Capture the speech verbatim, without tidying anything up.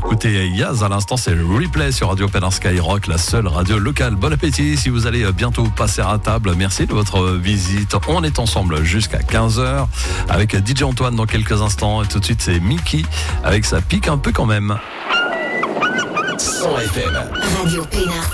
écouté Yaz à l'instant, c'est le replay sur Radio Pénin Skyrock, la seule radio locale. Bon appétit si vous allez bientôt passer à table. Merci de votre visite. On est ensemble jusqu'à quinze heures avec D J Antoine dans quelques instants. Et tout de suite, c'est Mickey avec sa pique un peu quand même. cent F M. Radio Pénin.